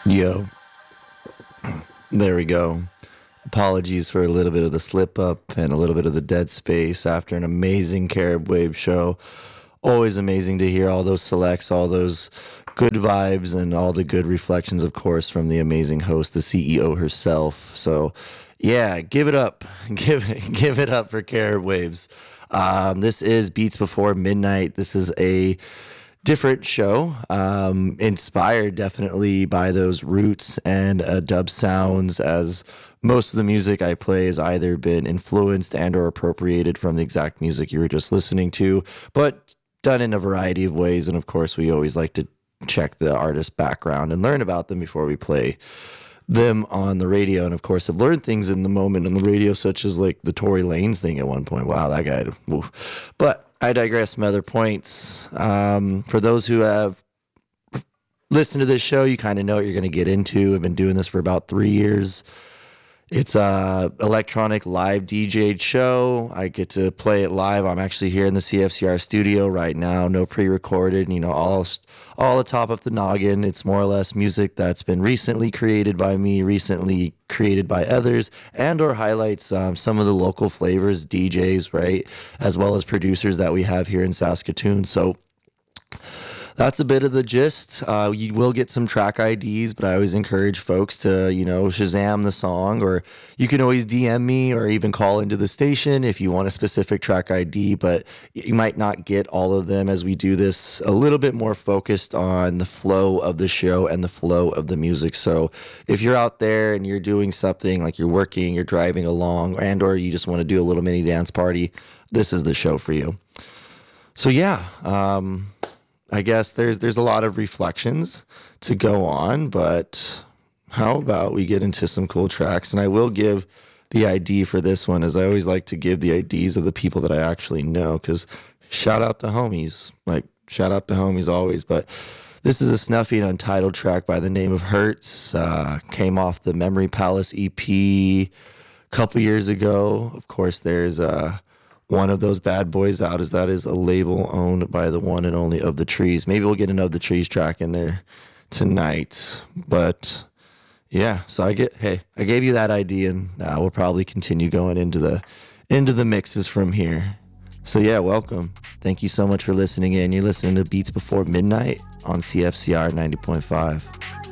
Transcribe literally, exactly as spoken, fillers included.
Yo, there we go. Apologies for a little bit of the slip up and a little bit of the dead space after an amazing Carib Wave show. Always amazing to hear all those selects, all those good vibes, and all the good reflections, of course, from the amazing host, the C E O herself. So, yeah, give it up. Give it, give it up for Carib Waves. Um, this is Beats Before Midnight. This is a different show, um, inspired definitely by those roots and uh, dub sounds, as most of the music I play has either been influenced and or appropriated from the exact music you were just listening to, but done in a variety of ways. And of course, we always like to check the artist's background and learn about them before we play them on the radio. And of course, I've learned things in the moment on the radio, such as like the Tory Lanez thing at one point. Wow, that guy. Woo. But I digress from other points. Um, for those who have listened to this show, you kind of know what you're going to get into. I've been doing this for about three years. It's a electronic live D J show. I get to play it live. I'm actually here in the C F C R studio right now. No pre-recorded, you know, all all the top of the noggin. It's more or less music that's been recently created by me, recently created by others, and or highlights um, some of the local flavors, D Js, right, as well as producers that we have here in Saskatoon. So that's a bit of the gist. Uh, you will get some track I Ds, but I always encourage folks to, you know, Shazam the song, or you can always D M me or even call into the station if you want a specific track I D, but you might not get all of them, as we do this a little bit more focused on the flow of the show and the flow of the music. So if you're out there and you're doing something like you're working, you're driving along, and or you just want to do a little mini dance party, this is the show for you. So yeah, um... I guess there's there's a lot of reflections to go on, but how about we get into some cool tracks? And I will give the I D for this one, as I always like to give the I Ds of the people that I actually know, because shout out to homies, like shout out to homies always. But this is a snuffy and untitled track by the name of Hertz. Uh, came off the Memory Palace E P a couple years ago. Of course, there's uh one of those bad boys out, as that is a label owned by the one and only Of the Trees. Maybe we'll get an Of the Trees track in there tonight. But yeah, so I get hey, I gave you that idea, and uh, we'll probably continue going into the into the mixes from here. So yeah, welcome. Thank you so much for listening in. You're listening to Beats Before Midnight on C F C R ninety point five.